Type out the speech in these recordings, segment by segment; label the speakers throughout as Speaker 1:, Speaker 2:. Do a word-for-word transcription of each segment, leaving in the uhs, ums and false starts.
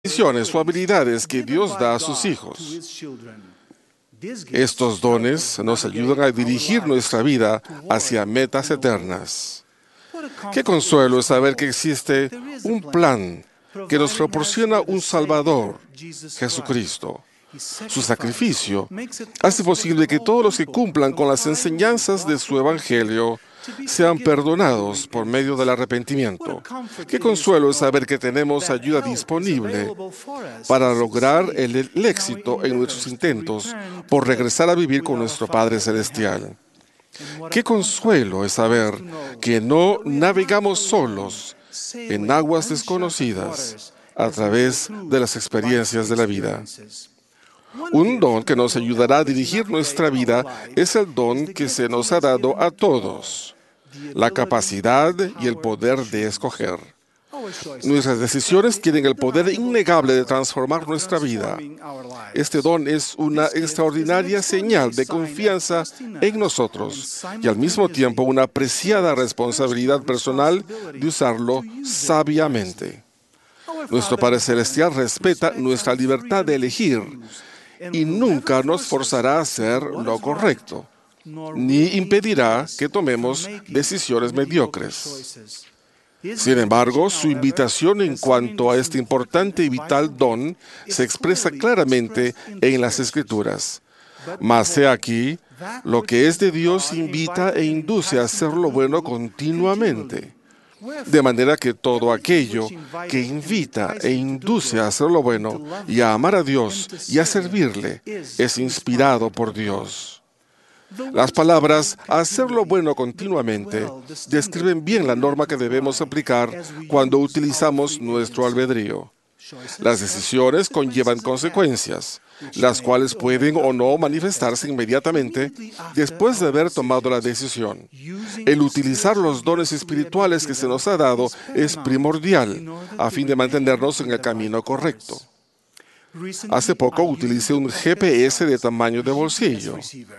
Speaker 1: bendiciones o habilidades que Dios da a sus hijos. Estos dones nos ayudan a dirigir nuestra vida hacia metas eternas. Qué consuelo es saber que existe un plan que nos proporciona un Salvador, Jesucristo. Su sacrificio hace posible que todos los que cumplan con las enseñanzas de su Evangelio sean perdonados por medio del arrepentimiento. Qué consuelo es saber que tenemos ayuda disponible para lograr el, el éxito en nuestros intentos por regresar a vivir con nuestro Padre Celestial. Qué consuelo es saber que no navegamos solos en aguas desconocidas a través de las experiencias de la vida. Un don que nos ayudará a dirigir nuestra vida es el don que se nos ha dado a todos, la capacidad y el poder de escoger. Nuestras decisiones tienen el poder innegable de transformar nuestra vida. Este don es una extraordinaria señal de confianza en nosotros y al mismo tiempo una apreciada responsabilidad personal de usarlo sabiamente. Nuestro Padre Celestial respeta nuestra libertad de elegir y nunca nos forzará a hacer lo correcto, ni impedirá que tomemos decisiones mediocres. Sin embargo, su invitación en cuanto a este importante y vital don se expresa claramente en las Escrituras. Mas he aquí, lo que es de Dios invita e induce a hacer lo bueno continuamente. De manera que todo aquello que invita e induce a hacer lo bueno y a amar a Dios y a servirle es inspirado por Dios. Las palabras hacer lo bueno continuamente describen bien la norma que debemos aplicar cuando utilizamos nuestro albedrío. Las decisiones conllevan consecuencias, las cuales pueden o no manifestarse inmediatamente después de haber tomado la decisión. El utilizar los dones espirituales que se nos ha dado es primordial a fin de mantenernos en el camino correcto. Hace poco utilicé un G P S de tamaño de bolsillo.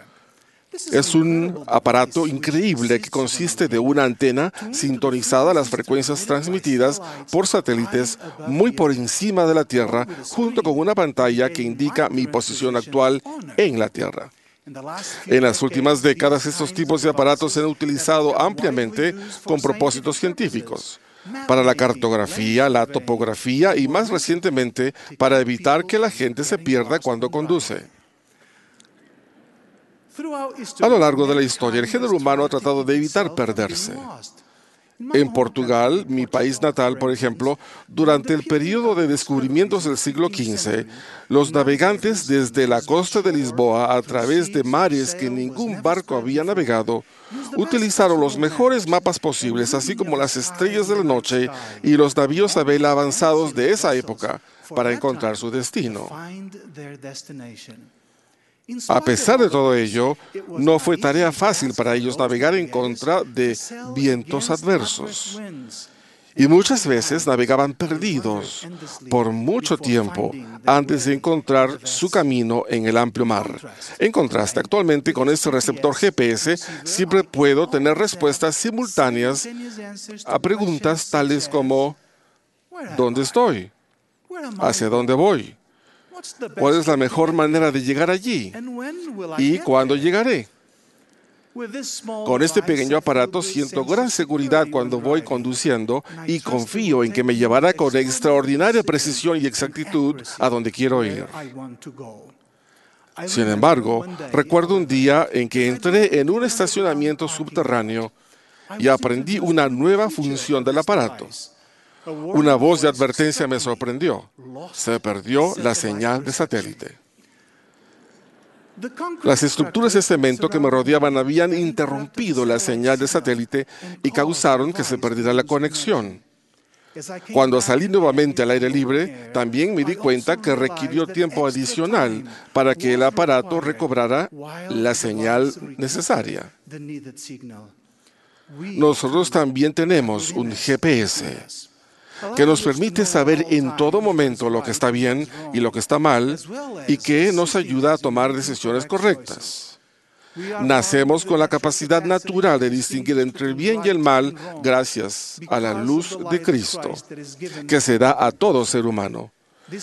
Speaker 1: Es un aparato increíble que consiste de una antena sintonizada a las frecuencias transmitidas por satélites muy por encima de la Tierra, junto con una pantalla que indica mi posición actual en la Tierra. En las últimas décadas, estos tipos de aparatos se han utilizado ampliamente con propósitos científicos, para la cartografía, la topografía y más recientemente para evitar que la gente se pierda cuando conduce. A lo largo de la historia, el género humano ha tratado de evitar perderse. En Portugal, mi país natal, por ejemplo, durante el período de descubrimientos del siglo quince, los navegantes desde la costa de Lisboa a través de mares que ningún barco había navegado, utilizaron los mejores mapas posibles, así como las estrellas de la noche y los navíos a vela avanzados de esa época, para encontrar su destino. A pesar de todo ello, no fue tarea fácil para ellos navegar en contra de vientos adversos. Y muchas veces navegaban perdidos por mucho tiempo antes de encontrar su camino en el amplio mar. En contraste, actualmente con este receptor G P S, siempre puedo tener respuestas simultáneas a preguntas tales como ¿dónde estoy? ¿Hacia dónde voy? ¿Cuál es la mejor manera de llegar allí? ¿Y cuándo llegaré? Con este pequeño aparato siento gran seguridad cuando voy conduciendo y confío en que me llevará con extraordinaria precisión y exactitud a donde quiero ir. Sin embargo, recuerdo un día en que entré en un estacionamiento subterráneo y aprendí una nueva función del aparato. Una voz de advertencia me sorprendió. Se perdió la señal de satélite. Las estructuras de cemento que me rodeaban habían interrumpido la señal de satélite y causaron que se perdiera la conexión. Cuando salí nuevamente al aire libre, también me di cuenta que requirió tiempo adicional para que el aparato recobrara la señal necesaria. Nosotros también tenemos un G P S que nos permite saber en todo momento lo que está bien y lo que está mal, y que nos ayuda a tomar decisiones correctas. Nacemos con la capacidad natural de distinguir entre el bien y el mal gracias a la luz de Cristo, que se da a todo ser humano.